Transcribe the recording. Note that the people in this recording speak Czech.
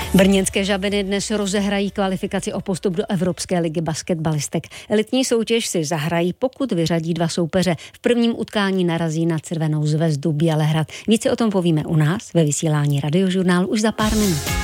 Brněnské Žabiny dnes rozehrají kvalifikaci o postup do Evropské ligy basketbalistek. Elitní soutěž si zahrají, pokud vyřadí 2 soupeře. V prvním utkání narazí na Crvenou zvezdu Bělehrad. Více o tom povíme u nás ve vysílání Radiožurnálu už za pár minut.